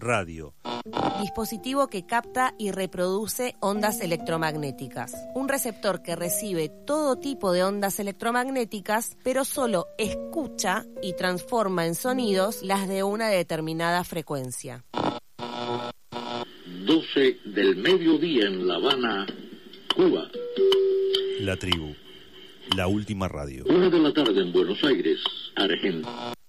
Radio. Dispositivo que capta y reproduce ondas electromagnéticas. Un receptor que recibe todo tipo de ondas electromagnéticas, pero solo escucha y transforma en sonidos las de una determinada frecuencia. 12 del mediodía en La Habana, Cuba. La Tribu, la última radio. 1 de la tarde en Buenos Aires, Argentina.